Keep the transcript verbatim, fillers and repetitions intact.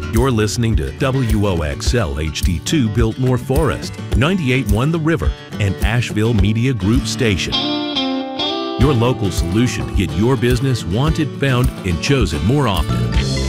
You're listening to W O X L H D two Biltmore Forest, ninety-eight point one The River, and Asheville Media Group Station. Your local solution to get your business wanted, found, and chosen more often.